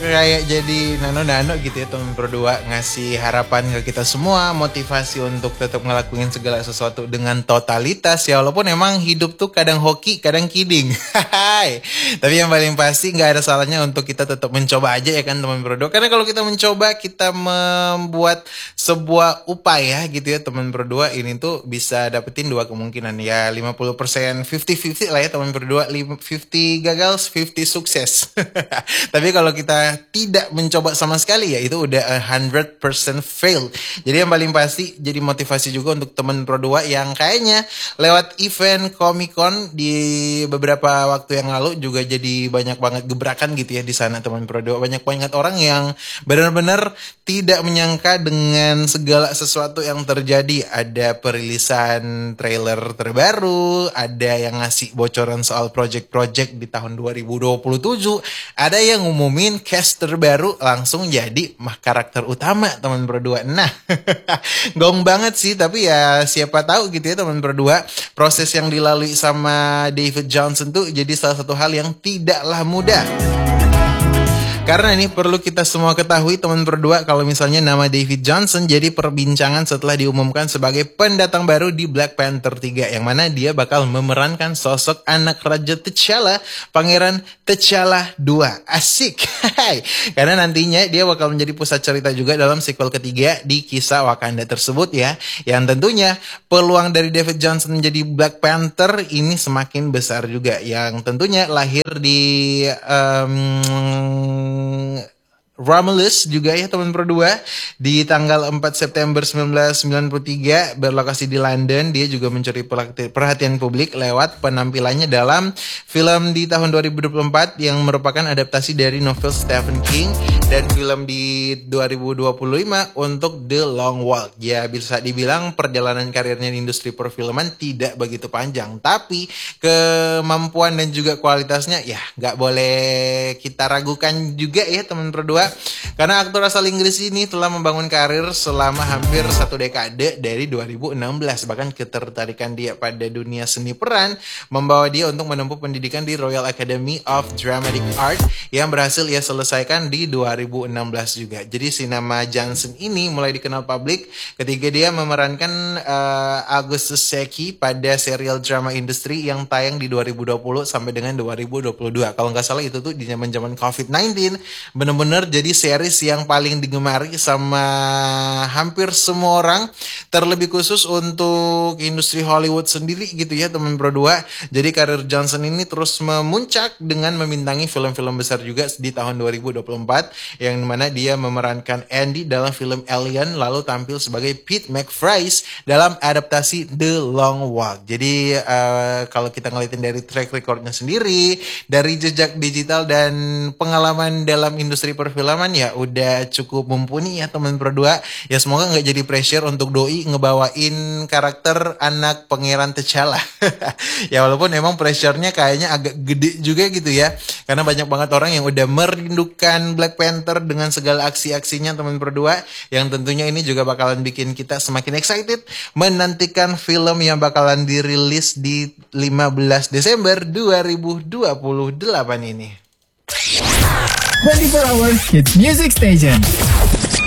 kayak jadi nano-nano gitu ya teman berdua, ngasih harapan ke kita semua, motivasi untuk tetap ngelakuin segala sesuatu dengan totalitas ya, walaupun emang hidup tuh kadang hoki, kadang kidding. Tapi yang paling pasti nggak ada salahnya untuk kita tetap mencoba aja ya kan teman berdua, karena kalau kita mencoba, kita membuat sebuah upaya gitu ya teman berdua, ini tuh bisa dapetin dua kemungkinan ya, 50% 50-50 lah ya teman berdua, 50 gagal 50 sukses. Tapi kalau kita tidak mencoba sama sekali ya itu udah 100% fail. Jadi yang paling pasti jadi motivasi juga untuk teman berdua yang kayaknya lewat event Comic Con di beberapa waktu yang lalu juga jadi banyak banget gebrakan gitu ya di sana teman berdua. Banyak banget orang yang benar-benar tidak menyangka dengan segala sesuatu yang terjadi. Ada perilisan trailer terbaru, ada yang ngasih bocoran soal project-project di tahun 2027, ada yang ngumumin cast terbaru langsung jadi karakter utama teman berdua. Nah, gong banget sih, tapi ya siapa tahu gitu ya teman berdua, proses yang dilalui sama David Johnson tuh jadi salah satu hal yang tidaklah mudah. Karena ini perlu kita semua ketahui teman berdua, kalau misalnya nama David Johnson jadi perbincangan setelah diumumkan sebagai pendatang baru di Black Panther 3, yang mana dia bakal memerankan sosok anak Raja T'Challa, Pangeran T'Challa II. Asik. Karena nantinya dia bakal menjadi pusat cerita juga dalam sequel ketiga di kisah Wakanda tersebut ya. Yang tentunya peluang dari David Johnson menjadi Black Panther ini semakin besar juga, yang tentunya lahir di Romulus juga ya teman berdua, di tanggal 4 September 1993, berlokasi di London. Dia juga mencuri perhatian publik lewat penampilannya dalam film di tahun 2024 yang merupakan adaptasi dari novel Stephen King, dan film di 2025 untuk The Long Walk. Ya bisa dibilang perjalanan karirnya di industri perfilman tidak begitu panjang, tapi kemampuan dan juga kualitasnya ya nggak boleh kita ragukan juga ya teman berdua. Karena aktor asal Inggris ini telah membangun karir selama hampir 1 dekade dari 2016. Bahkan ketertarikan dia pada dunia seni peran membawa dia untuk menempuh pendidikan di Royal Academy of Dramatic Art yang berhasil ia selesaikan di 2016 juga. Jadi si nama Johnson ini mulai dikenal publik ketika dia memerankan Augustus Seki pada serial drama industri yang tayang di 2020 sampai dengan 2022. Kalau nggak salah itu tuh di zaman-zaman COVID-19, bener-bener jadi series yang paling digemari sama hampir semua orang, terlebih khusus untuk industri Hollywood sendiri gitu ya teman berdua. Jadi karir Johnson ini terus memuncak dengan membintangi film-film besar juga di tahun 2024, yang mana dia memerankan Andy dalam film Alien, lalu tampil sebagai Pete McFries dalam adaptasi The Long Walk. Jadi kalau kita ngeliatin dari track recordnya sendiri, dari jejak digital dan pengalaman dalam industri perfilman ya udah cukup mumpuni ya teman berdua. Ya semoga nggak jadi pressure untuk doi ngebawain karakter anak Pangeran T'Challa. Ya walaupun emang pressure-nya kayaknya agak gede juga gitu ya, karena banyak banget orang yang udah merindukan Black Panther dengan segala aksi-aksinya teman berdua, yang tentunya ini juga bakalan bikin kita semakin excited menantikan film yang bakalan dirilis di 15 Desember 2028 ini. 24 Hour Hits Music Station.